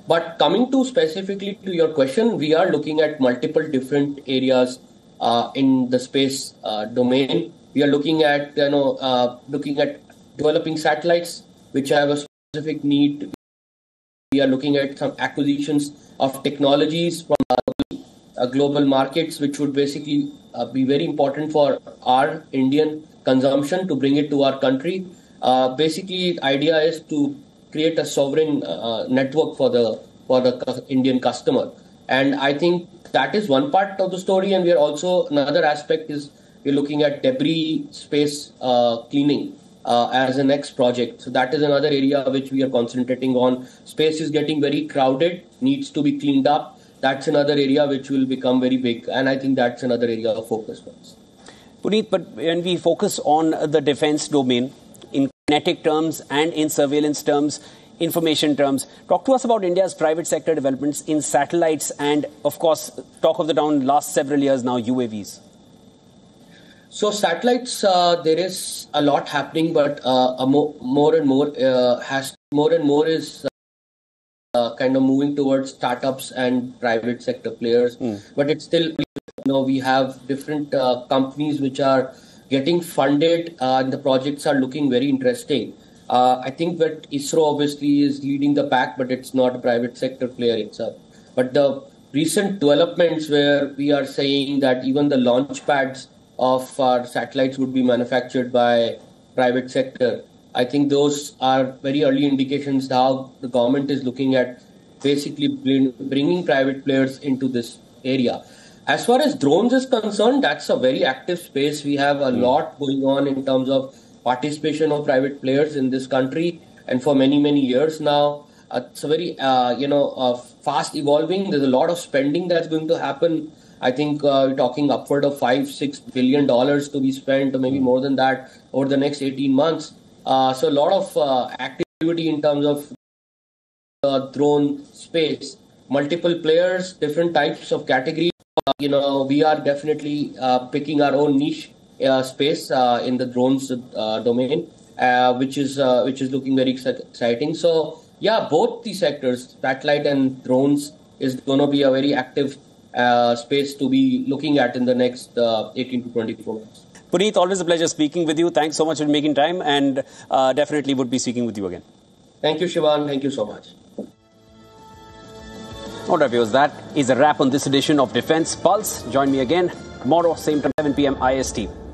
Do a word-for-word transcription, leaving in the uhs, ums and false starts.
But coming to specifically to your question, we are looking at multiple different areas uh, in the space uh, domain. We are looking at, you know, uh, looking at developing satellites which have a specific need. We are looking at some acquisitions of technologies from uh, global markets, which would basically uh, be very important for our Indian consumption to bring it to our country. Uh, basically, the idea is to create a sovereign uh, network for the for the Indian customer, and I think that is one part of the story. And we are also another aspect is we're looking at debris space uh, cleaning uh, as a next project. So that is another area which we are concentrating on. Space is getting very crowded, needs to be cleaned up. That's another area which will become very big, and I think that's another area of focus for us. Puneet, but when we focus on the defense domain, in kinetic terms and in surveillance terms, information terms, talk to us about India's private sector developments in satellites and, of course, talk of the town last several years now, U A Vs. So satellites, uh, there is a lot happening, but uh, a more, more and more uh, has more and more is uh, kind of moving towards startups and private sector players. Mm. But it's still, you know, we have different uh, companies which are getting funded, uh, and the projects are looking very interesting. Uh, I think that ISRO obviously is leading the pack, but it's not a private sector player itself. But the recent developments where we are saying that even the launch pads of our satellites would be manufactured by private sector, I think those are very early indications how the government is looking at basically bringing private players into this area. As far as drones is concerned, that's a very active space. We have a mm. lot going on in terms of participation of private players in this country, and for many, many years now. Uh, it's a very, uh, you know, uh, fast evolving. There's a lot of spending that's going to happen. I think uh, we're talking upward of five, six billion dollars to be spent, or maybe more than that, over the next eighteen months. Uh, so a lot of uh, activity in terms of uh, drone space, multiple players, different types of categories. Uh, you know, we are definitely uh, picking our own niche uh, space uh, in the drones uh, domain, uh, which is uh, which is looking very exciting. So yeah, both the sectors, satellite and drones, is going to be a very active uh, space to be looking at in the next uh, eighteen to twenty-four months. Puneet, always a pleasure speaking with you. Thanks so much for making time, and uh, definitely would be speaking with you again. Thank you, Shivan. Thank you so much. All right, viewers, that is a wrap on this edition of Defence Pulse. Join me again tomorrow, same time, seven p m I S T.